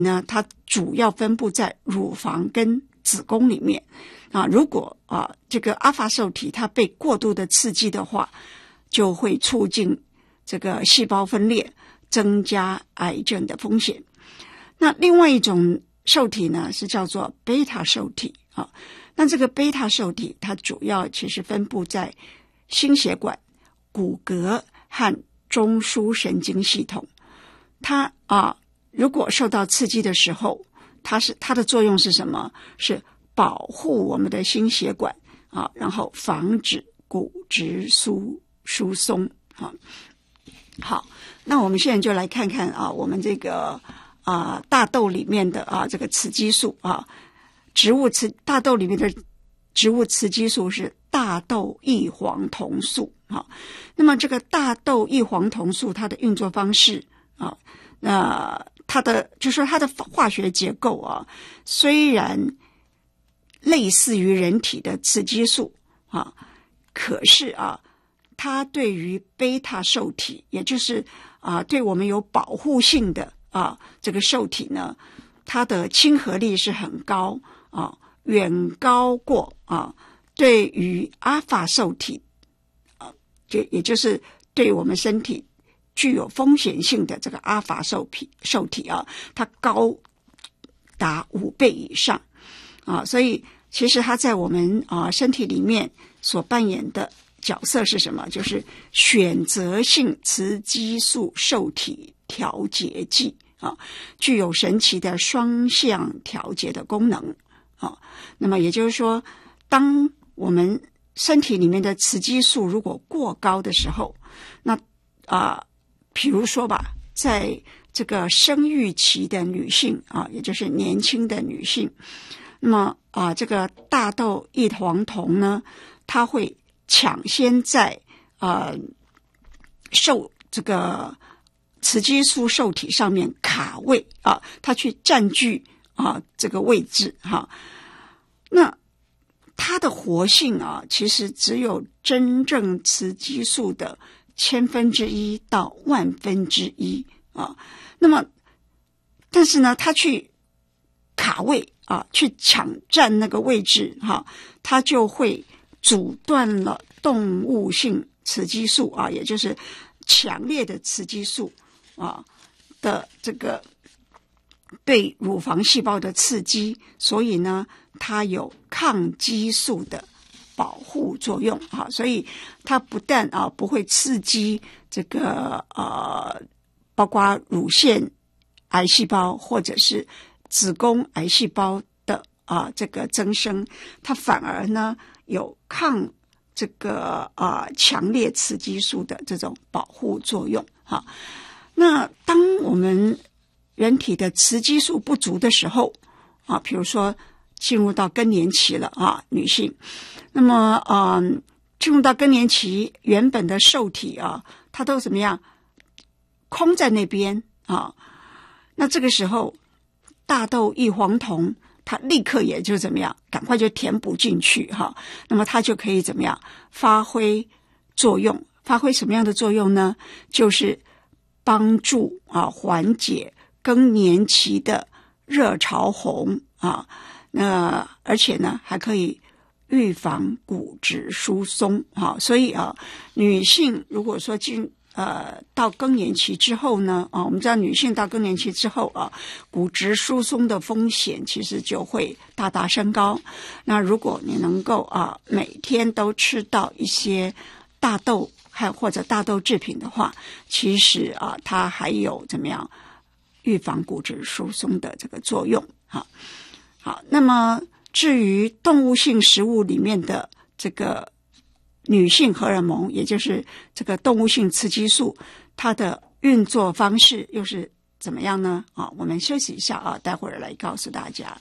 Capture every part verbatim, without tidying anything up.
呢，它主要分布在乳房跟子宫里面啊。如果啊这个阿法受体它被过度的刺激的话，就会促进这个细胞分裂，增加癌症的风险。那另外一种受体呢，是叫做贝塔受体啊。那这个贝塔受体它主要其实分布在心血管、骨骼和中枢神经系统。它啊如果受到刺激的时候，它是它的作用是什么？是保护我们的心血管啊，然后防止骨质疏疏松啊。好，那我们现在就来看看啊，我们这个啊大豆里面的啊这个雌激素啊，植物雌大豆里面的植物雌激素是大豆异黄酮素啊。那么这个大豆异黄酮素它的运作方式啊，那它的就是说它的化学结构啊，虽然类似于人体的雌激素啊，可是啊，它对于贝塔受体，也就是啊对我们有保护性的啊这个受体呢，它的亲和力是很高啊，远高过啊对于阿法受体啊，就也就是对我们身体具有风险性的这个阿法受体受体啊，它高达五倍以上啊，所以其实它在我们啊身体里面所扮演的角色是什么？就是选择性雌激素受体调节剂啊，具有神奇的双向调节的功能啊。那么也就是说，当我们身体里面的雌激素如果过高的时候，那啊，比如说吧，在这个生育期的女性啊，也就是年轻的女性，那么啊，这个大豆异黄酮呢，它会抢先在呃受这个雌激素受体上面卡位啊，它去占据啊这个位置哈、啊。那它的活性啊，其实只有真正雌激素的千分之一到万分之一啊。那么，但是呢，它去卡位啊，去抢占那个位置哈、啊，它就会阻断了动物性雌激素啊，也就是强烈的雌激素啊的这个对乳房细胞的刺激，所以呢，它有抗激素的保护作用啊，所以它不但啊不会刺激这个呃，包括乳腺癌细胞或者是子宫癌细胞的啊这个增生，它反而呢有抗这个啊强烈雌激素的这种保护作用哈。那当我们人体的雌激素不足的时候啊，比如说进入到更年期了啊，女性，那么啊、呃、进入到更年期，原本的受体啊，它都怎么样空在那边啊？那这个时候大豆异黄酮它立刻也就怎么样，赶快就填补进去哈，那么它就可以怎么样发挥作用？发挥什么样的作用呢？就是帮助啊缓解更年期的热潮红啊，那而且呢还可以预防骨质疏松啊，所以啊，女性如果说进呃，到更年期之后呢，啊，我们知道女性到更年期之后啊，骨质疏松的风险其实就会大大升高。那如果你能够啊，每天都吃到一些大豆还或者大豆制品的话，其实啊，它还有怎么样预防骨质疏松的这个作用啊。好，那么至于动物性食物里面的这个女性荷尔蒙，也就是这个动物性雌激素，它的运作方式又是怎么样呢？啊，我们休息一下啊，待会儿来告诉大家。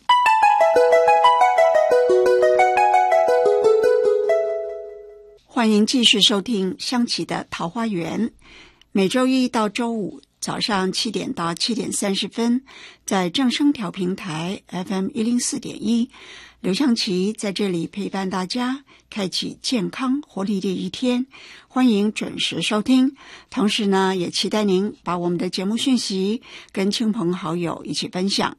欢迎继续收听香琪的桃花源，每周一到周五早上七点到七点三十分，在正声调频台 F M 一零四点一，刘向琪在这里陪伴大家，开启健康活力的一天。欢迎准时收听，同时呢，也期待您把我们的节目讯息跟亲朋好友一起分享。